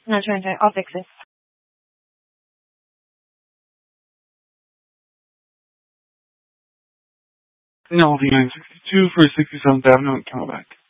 No, try. I'll fix it. No, the 962 for 67th Avenue in Camelback.